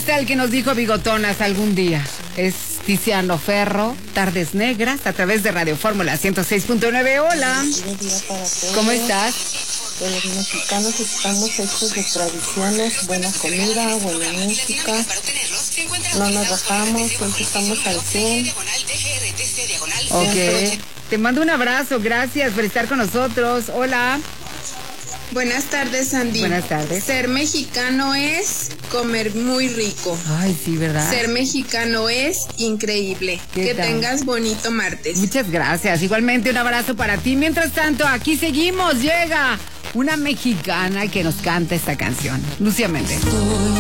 está el que nos dijo bigotonas algún día? Es Tiziano Ferro, Tardes Negras, a través de Radio Fórmula 106.9. Hola. ¿Cómo estás? Pues los mexicanos estamos hechos de tradiciones, buena comida, buena música. No nos bajamos, siempre estamos al 100. Ok. Te mando un abrazo, gracias por estar con nosotros. Hola. Buenas tardes, Sandy. Buenas tardes. Ser mexicano es comer muy rico. Ay, sí, ¿verdad? Ser mexicano es increíble. Que tengas bonito martes. Muchas gracias. Igualmente un abrazo para ti. Mientras tanto, aquí seguimos. Llega una mexicana que nos canta esta canción. Lucía Méndez.